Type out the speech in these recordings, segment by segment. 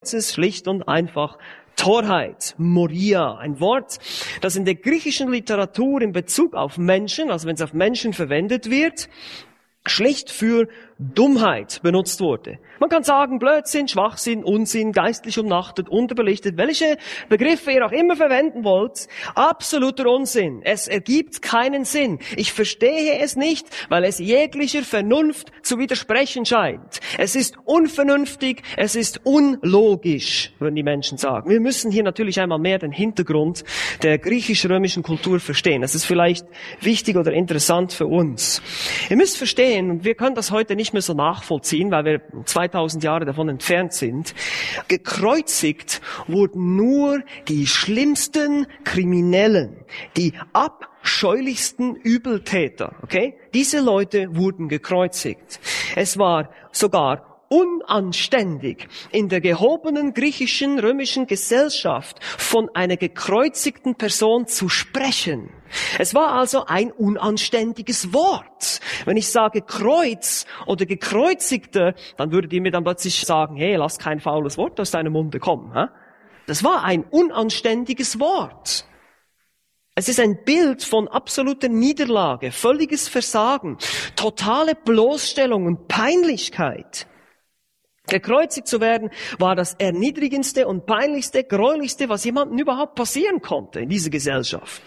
Es ist schlicht und einfach Torheit, Moria, ein Wort, das in der griechischen Literatur in Bezug auf Menschen, also wenn es auf Menschen verwendet wird, schlicht für Dummheit benutzt wurde. Man kann sagen Blödsinn, Schwachsinn, Unsinn, geistlich umnachtet, unterbelichtet, welche Begriffe ihr auch immer verwenden wollt. Absoluter Unsinn. Es ergibt keinen Sinn. Ich verstehe es nicht, weil es jeglicher Vernunft zu widersprechen scheint. Es ist unvernünftig, es ist unlogisch, würden die Menschen sagen. Wir müssen hier natürlich einmal mehr den Hintergrund der griechisch-römischen Kultur verstehen. Das ist vielleicht wichtig oder interessant für uns. Ihr müsst verstehen, und wir können das heute nicht mehr so nachvollziehen, weil wir 2000 Jahre davon entfernt sind. Gekreuzigt wurden nur die schlimmsten Kriminellen, die abscheulichsten Übeltäter, okay? Diese Leute wurden gekreuzigt. Es war sogar unanständig, in der gehobenen griechischen, römischen Gesellschaft von einer gekreuzigten Person zu sprechen. Es war also ein unanständiges Wort. Wenn ich sage Kreuz oder Gekreuzigte, dann würdet ihr mir dann plötzlich sagen, hey, lass kein faules Wort aus deinem Munde kommen. Hä? Das war ein unanständiges Wort. Es ist ein Bild von absoluter Niederlage, völliges Versagen, totale Bloßstellung und Peinlichkeit. Gekreuzigt zu werden war das erniedrigendste und peinlichste, gräulichste, was jemandem überhaupt passieren konnte in dieser Gesellschaft.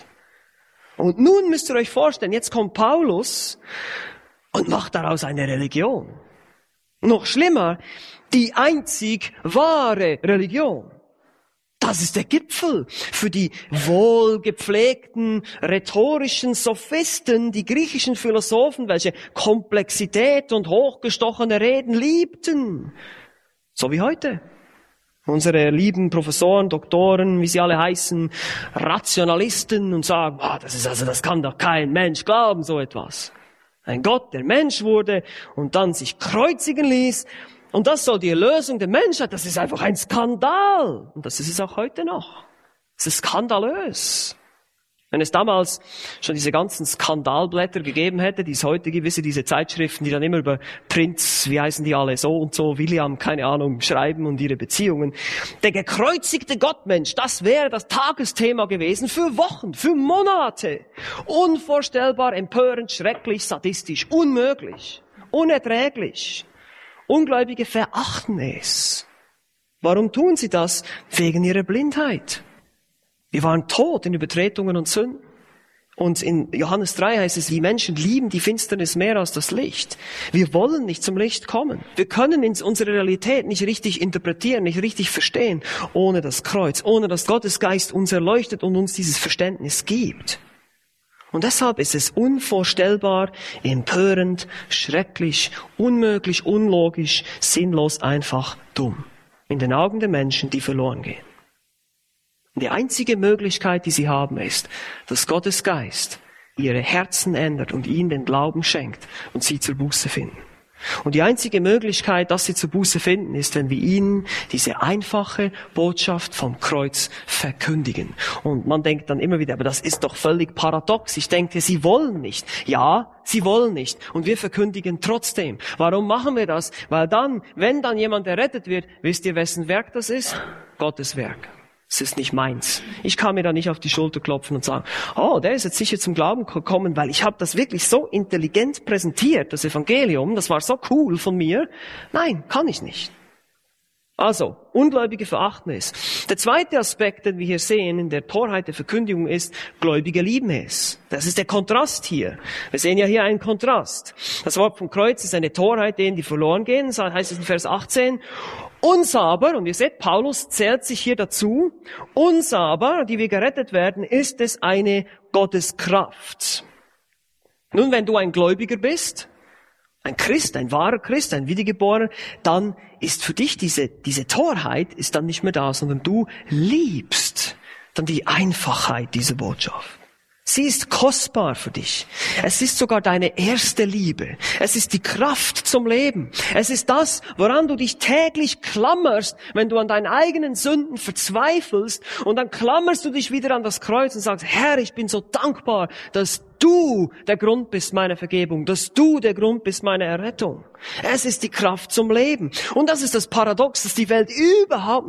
Und nun müsst ihr euch vorstellen, jetzt kommt Paulus und macht daraus eine Religion. Noch schlimmer, die einzig wahre Religion. Das ist der Gipfel für die wohlgepflegten, rhetorischen Sophisten, die griechischen Philosophen, welche Komplexität und hochgestochene Reden liebten. So wie heute. Unsere lieben Professoren, Doktoren, wie sie alle heißen, Rationalisten und sagen, das kann doch kein Mensch glauben, so etwas. Ein Gott, der Mensch wurde und dann sich kreuzigen ließ. Und das soll die Erlösung der Menschheit, das ist einfach ein Skandal. Und das ist es auch heute noch. Es ist skandalös. Wenn es damals schon diese ganzen Skandalblätter gegeben hätte, die es heute gibt, diese Zeitschriften, die dann immer über Prinz, wie heißen die alle, so und so, William, keine Ahnung, schreiben und ihre Beziehungen. Der gekreuzigte Gottmensch, das wäre das Tagesthema gewesen für Wochen, für Monate. Unvorstellbar, empörend, schrecklich, sadistisch, unmöglich, unerträglich. Ungläubige verachten es. Warum tun sie das? Wegen ihrer Blindheit. Wir waren tot in Übertretungen und Sünden. Und in Johannes 3 heißt es, die Menschen lieben die Finsternis mehr als das Licht. Wir wollen nicht zum Licht kommen. Wir können unsere Realität nicht richtig interpretieren, nicht richtig verstehen, ohne das Kreuz, ohne dass Gottes Geist uns erleuchtet und uns dieses Verständnis gibt. Und deshalb ist es unvorstellbar, empörend, schrecklich, unmöglich, unlogisch, sinnlos, einfach dumm. In den Augen der Menschen, die verloren gehen. Und die einzige Möglichkeit, die sie haben, ist, dass Gottes Geist ihre Herzen ändert und ihnen den Glauben schenkt und sie zur Buße finden. Und die einzige Möglichkeit, dass sie zur Buße finden, ist, wenn wir ihnen diese einfache Botschaft vom Kreuz verkündigen. Und man denkt dann immer wieder, aber das ist doch völlig paradox. Ich denke, sie wollen nicht. Ja, sie wollen nicht. Und wir verkündigen trotzdem. Warum machen wir das? Weil dann, wenn dann jemand errettet wird, wisst ihr, wessen Werk das ist? Gottes Werk. Es ist nicht meins. Ich kann mir da nicht auf die Schulter klopfen und sagen, oh, der ist jetzt sicher zum Glauben gekommen, weil ich habe das wirklich so intelligent präsentiert, das Evangelium, das war so cool von mir. Nein, kann ich nicht. Also, Ungläubige verachten es. Der zweite Aspekt, den wir hier sehen in der Torheit der Verkündigung ist, Gläubige lieben es. Das ist der Kontrast hier. Wir sehen ja hier einen Kontrast. Das Wort vom Kreuz ist eine Torheit, denen die verloren gehen. Das heißt es in Vers 18. Uns aber, und ihr seht, Paulus zählt sich hier dazu, uns aber, die wir gerettet werden, ist es eine Gotteskraft. Nun, wenn du ein Gläubiger bist, ein Christ, ein wahrer Christ, ein Wiedergeborener, dann ist für dich diese Torheit ist dann nicht mehr da, sondern du liebst dann die Einfachheit dieser Botschaft. Sie ist kostbar für dich. Es ist sogar deine erste Liebe. Es ist die Kraft zum Leben. Es ist das, woran du dich täglich klammerst, wenn du an deinen eigenen Sünden verzweifelst. Und dann klammerst du dich wieder an das Kreuz und sagst, Herr, ich bin so dankbar, dass du der Grund bist meiner Vergebung, dass du der Grund bist meiner Errettung. Es ist die Kraft zum Leben. Und das ist das Paradox, dass die Welt überhaupt